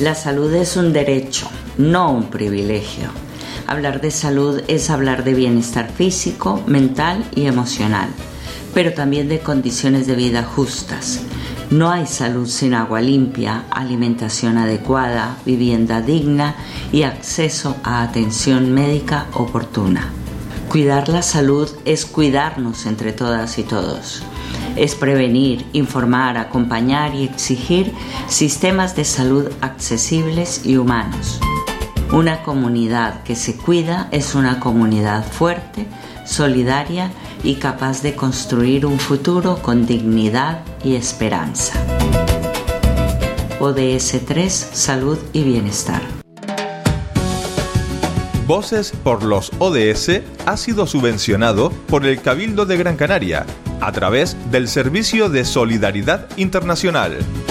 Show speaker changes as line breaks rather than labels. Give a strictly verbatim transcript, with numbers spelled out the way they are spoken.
La salud es un derecho, no un privilegio. Hablar de salud es hablar de bienestar físico, mental y emocional, pero también de condiciones de vida justas. No hay salud sin agua limpia, alimentación adecuada, vivienda digna y acceso a atención médica oportuna. Cuidar la salud es cuidarnos entre todas y todos. Es prevenir, informar, acompañar y exigir sistemas de salud accesibles y humanos. Una comunidad que se cuida es una comunidad fuerte, solidaria y capaz de construir un futuro con dignidad y esperanza. O D S tres, Salud y Bienestar.
Voces por los O D S ha sido subvencionado por el Cabildo de Gran Canaria a través del Servicio de Solidaridad Internacional.